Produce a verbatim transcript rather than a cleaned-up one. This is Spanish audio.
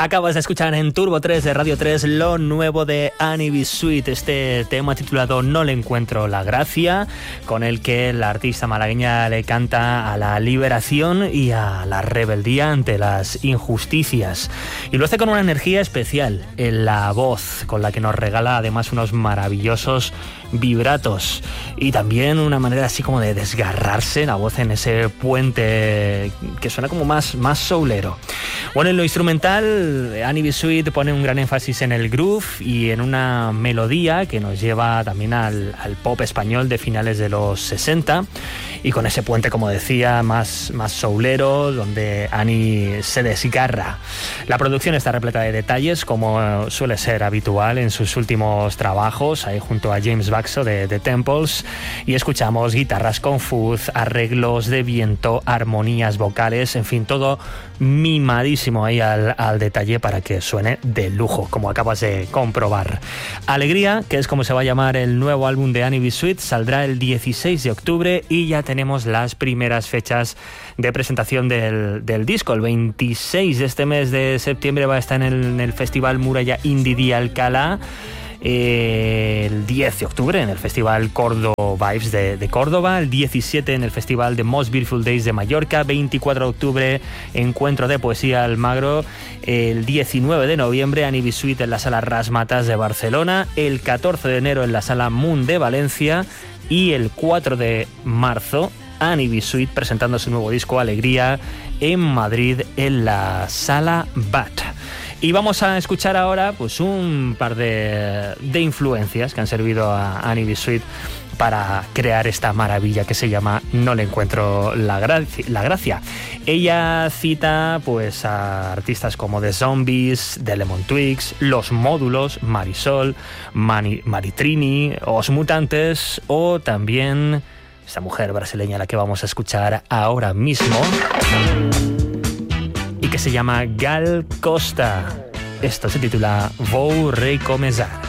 Acabas de escuchar en Turbo tres de Radio tres lo nuevo de Annie B. Sweet, este tema titulado No le encuentro la gracia, con el que la artista malagueña le canta a la liberación y a la rebeldía ante las injusticias. Y lo hace con una energía especial en la voz, con la que nos regala además unos maravillosos vibratos y también una manera así como de desgarrarse la voz en ese puente que suena como más, más soulero. Bueno, en lo instrumental, Annie B. Sweet pone un gran énfasis en el groove y en una melodía que nos lleva también al, al pop español de finales de los sesenta, y con ese puente, como decía, más, más soulero, donde Annie se desgarra. La producción está repleta de detalles, como suele ser habitual en sus últimos trabajos, ahí junto a James Baxo de The Temples, y escuchamos guitarras con fuzz, arreglos de viento, armonías vocales, en fin, todo mimadísimo ahí al, al detalle para que suene de lujo, como acabas de comprobar. Alegría, que es como se va a llamar el nuevo álbum de Annie B. Sweet, saldrá el dieciséis de octubre y ya tenemos las primeras fechas de presentación del, del disco. El veintiséis de este mes de septiembre va a estar en el, en el Festival Muralla Indie de Alcalá. El diez de octubre en el Festival Córdoba Vibes de, de Córdoba, el diecisiete en el Festival de Most Beautiful Days de Mallorca, veinticuatro de octubre Encuentro de Poesía Almagro, el diecinueve de noviembre Annie B. Sweet en la Sala Rasmatas de Barcelona, el catorce de enero en la Sala Moon de Valencia y el cuatro de marzo Annie B. Sweet presentando su nuevo disco Alegría en Madrid en la Sala B A T. Y vamos a escuchar ahora pues un par de, de influencias que han servido a Annie B. Sweet para crear esta maravilla que se llama No le encuentro la gracia. La gracia. Ella cita pues a artistas como The Zombies, The Lemon Twigs, Los Módulos, Marisol, Mani, Maritrini, Os Mutantes o también esta mujer brasileña a la que vamos a escuchar ahora mismo, y que se llama Gal Costa. Esto se titula Vou Recomeçar.